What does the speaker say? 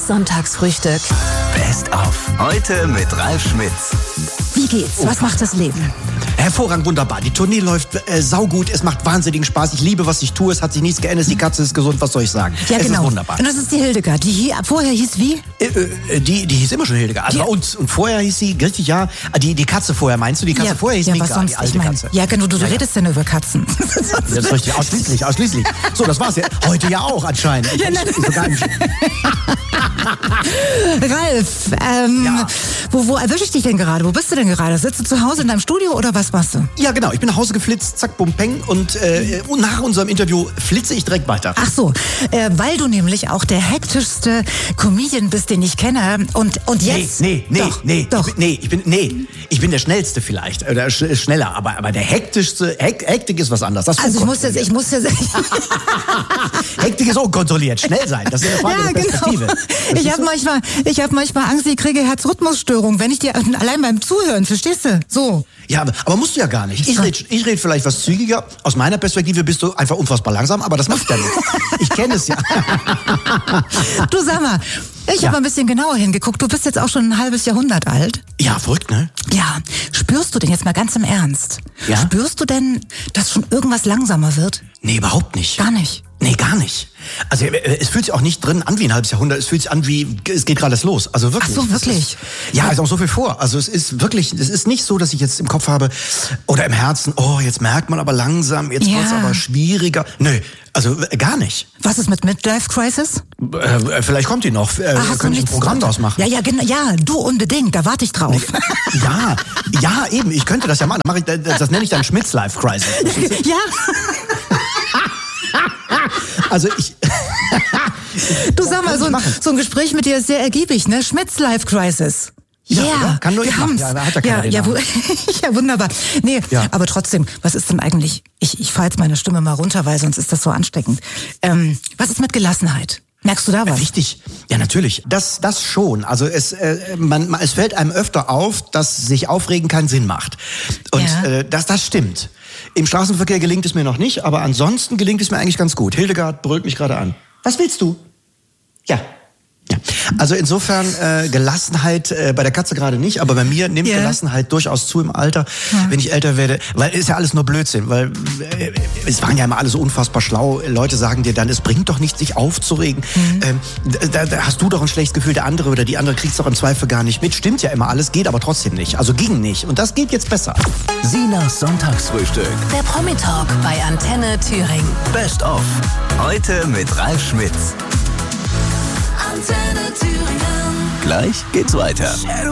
Sinas Sonntagsfrühstück. Best of. Heute mit Ralf Schmitz. Wie geht's? Was macht das Leben? Hervorragend, wunderbar. Die Tournee läuft saugut. Es macht wahnsinnigen Spaß. Ich liebe, was ich tue. Es hat sich nichts geändert. Die Katze ist gesund. Was soll ich sagen? Ja, Es genau. ist wunderbar. Und das ist die Hildegard. Die hier vorher hieß wie? Die hieß immer schon Hildegard. Also bei uns. Und vorher hieß sie, richtig, ja. Die Katze vorher, meinst du? Die Katze vorher hieß Mika, was sonst? die alte Ich mein, Katze. ja, genau. Du redest ja nur über Katzen. Das ist richtig. Ausschließlich. So, das war's ja. Heute ja auch anscheinend. Ja, Ralf, Ja. wo erwische ich dich denn gerade? Wo bist du denn gerade? Sitzt du zu Hause in deinem Studio oder was machst du? Ja, genau. Ich bin nach Hause geflitzt, zack, bum, peng. Und nach unserem Interview flitze ich direkt weiter. Ach so, weil du nämlich auch der hektischste Comedian bist, den ich kenne. Und jetzt? Doch. Ich bin der Schnellste vielleicht. Oder schneller. Aber der hektischste, Hektik ist was anderes. Das ist Also ich muss jetzt Hektik ist unkontrolliert. Schnell sein. Das ist eine Frage der Perspektive. Ich habe manchmal Angst, ich kriege Herzrhythmusstörung, wenn ich dir allein beim Zuhören, verstehst du? So. Ja, aber musst du ja gar nicht. Ich red vielleicht was zügiger. Aus meiner Perspektive bist du einfach unfassbar langsam, aber das macht ja nichts. Ich kenne es ja. Du, sag mal, ich habe ein bisschen genauer hingeguckt. Du bist jetzt auch schon ein halbes Jahrhundert alt. Ja, verrückt, ne? Ja. Spürst du denn jetzt mal ganz im Ernst? Ja? Spürst du denn, dass schon irgendwas langsamer wird? Nee, überhaupt nicht. Gar nicht. Nee, gar nicht. Also es fühlt sich auch nicht drin an wie ein halbes Jahrhundert. Es fühlt sich an wie, es geht gerade erst los. Also wirklich. Ach so, wirklich? Ja, ist auch so viel vor. Also es ist wirklich, es ist nicht so, dass ich jetzt im Kopf habe oder im Herzen, oh, jetzt merkt man aber langsam, jetzt wird's aber schwieriger. Nö, also gar nicht. Was ist mit Midlife Crisis? Vielleicht kommt die noch. Könnte ich ein Programm draus machen. Ja, genau. Ja, du unbedingt. Da warte ich drauf. Ja, eben. Ich könnte das ja machen. Das nenne ich dann Schmitz-Life Crisis. Ja. Also Du sag mal, so ein Gespräch mit dir ist sehr ergiebig, ne? Schmitz Life Crisis. Ja, kann nur ich machen. Ja, da hat er keiner den Namen. Ja, wunderbar. Nee, aber trotzdem, was ist denn eigentlich, ich fahre jetzt meine Stimme mal runter, weil sonst ist das so ansteckend. Was ist mit Gelassenheit? Merkst du da was? Richtig. Ja, natürlich. Das schon. Also es fällt einem öfter auf, dass sich Aufregen keinen Sinn macht. Und das stimmt. Im Straßenverkehr gelingt es mir noch nicht, aber ansonsten gelingt es mir eigentlich ganz gut. Hildegard brüllt mich gerade an. Was willst du? Ja. Also insofern Gelassenheit bei der Katze gerade nicht, aber bei mir nimmt Gelassenheit durchaus zu im Alter, wenn ich älter werde, weil ist ja alles nur Blödsinn, weil es waren ja immer alle so unfassbar schlau. Leute sagen dir dann, es bringt doch nichts, sich aufzuregen. Da hast du doch ein schlechtes Gefühl, der andere oder die andere kriegt's doch im Zweifel gar nicht mit. Stimmt ja immer alles, geht aber trotzdem nicht. Also ging nicht und das geht jetzt besser. Sinas Sonntagsfrühstück. Der Promi-Talk bei Antenne Thüringen. Best of. Heute mit Ralf Schmitz. Antenne Thüringen. Gleich geht's weiter.